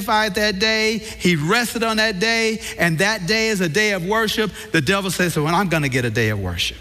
that day. He rested on that day, and that day is a day of worship. The devil says, well, I'm going to get a day of worship.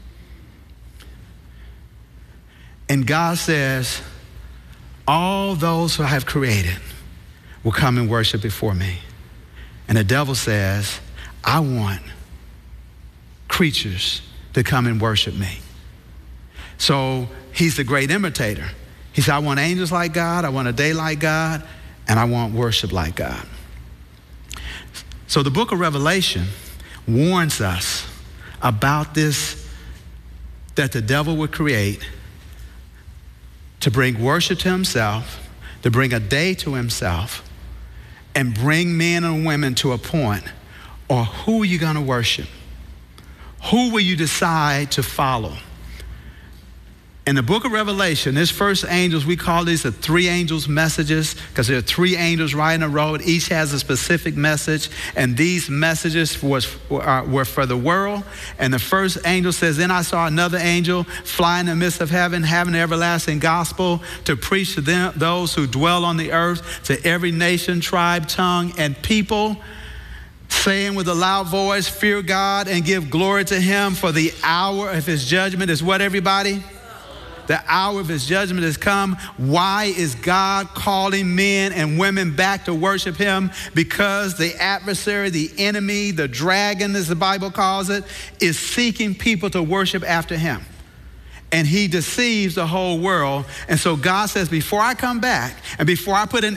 And God says, all those who I have created will come and worship before me. And the devil says, I want creatures to come and worship me. So he's the great imitator. He said, I want angels like God, I want a day like God, and I want worship like God. So the book of Revelation warns us about this, that the devil would create to bring worship to himself, to bring a day to himself, and bring men and women to a point, or who are you going to worship? Who will you decide to follow? In the book of Revelation, this first angels, we call these the three angels messages because there are three angels right in a row. Each has a specific message, and these messages were for the world. And the first angel says, then I saw another angel fly in the midst of heaven, having the everlasting gospel to preach to them, those who dwell on the earth, to every nation, tribe, tongue, and people, saying with a loud voice, fear God and give glory to him, for the hour of his judgment is what, everybody? The hour of his judgment has come. Why is God calling men and women back to worship him? Because the adversary, the enemy, the dragon, as the Bible calls it, is seeking people to worship after him. And he deceives the whole world. And so God says, before I come back and before I put an